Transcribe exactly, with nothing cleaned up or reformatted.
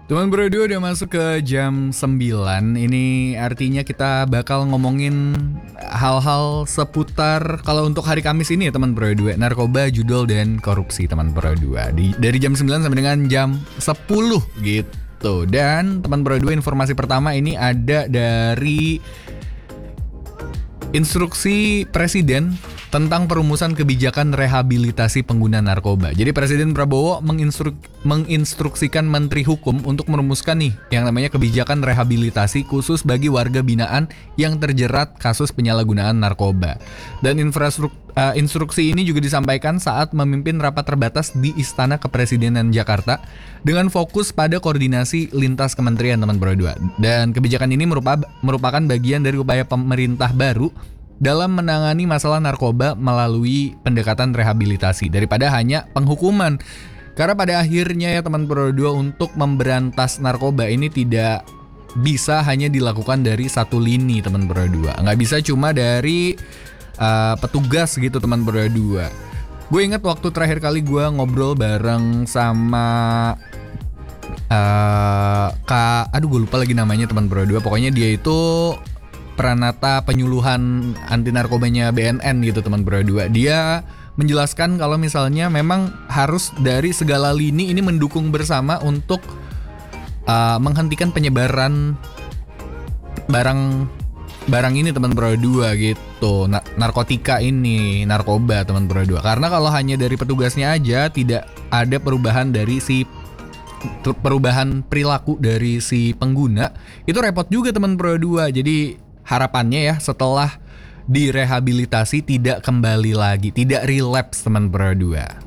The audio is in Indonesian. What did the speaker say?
Teman Bro dua udah masuk ke jam sembilan. Ini artinya kita bakal ngomongin hal-hal seputar, kalau untuk hari Kamis ini ya teman Bro dua, narkoba, judul, dan korupsi teman Bro dua. Di, dari jam sembilan sampai dengan jam sepuluh gitu. Dan teman Bro dua, informasi pertama ini ada dari instruksi Presiden tentang perumusan kebijakan rehabilitasi pengguna narkoba. Jadi Presiden Prabowo menginstruk, menginstruksikan Menteri Hukum untuk merumuskan nih yang namanya kebijakan rehabilitasi khusus bagi warga binaan yang terjerat kasus penyalahgunaan narkoba. Dan infrastruktur uh, instruksi ini juga disampaikan saat memimpin rapat terbatas di Istana Kepresidenan Jakarta dengan fokus pada koordinasi lintas kementerian teman Bro dua. Dan kebijakan ini merupakan merupakan bagian dari upaya pemerintah baru dalam menangani masalah narkoba melalui pendekatan rehabilitasi daripada hanya penghukuman. Karena pada akhirnya ya teman Bro dua, untuk memberantas narkoba ini tidak bisa hanya dilakukan dari satu lini teman Bro dua. Nggak bisa cuma dari uh, petugas gitu teman Bro dua. Gue ingat waktu terakhir kali gue ngobrol bareng sama uh, Kak, aduh gue lupa lagi namanya teman Bro dua. Pokoknya dia itu Pranata penyuluhan anti narkobanya B N N gitu teman Bro dua. Dia menjelaskan kalau misalnya memang harus dari segala lini ini mendukung bersama untuk uh, menghentikan penyebaran barang barang ini teman Bro dua gitu. Na- narkotika ini, narkoba teman Bro dua. Karena kalau hanya dari petugasnya aja tidak ada perubahan dari si perubahan perilaku dari si pengguna, itu repot juga teman Bro dua. Jadi harapannya ya setelah direhabilitasi tidak kembali lagi, tidak relapse teman Bro dua.